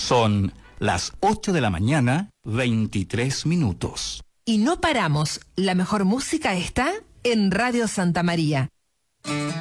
Son las 8 de la mañana, 23 minutos. Y no paramos. La mejor música está en Radio Santa María.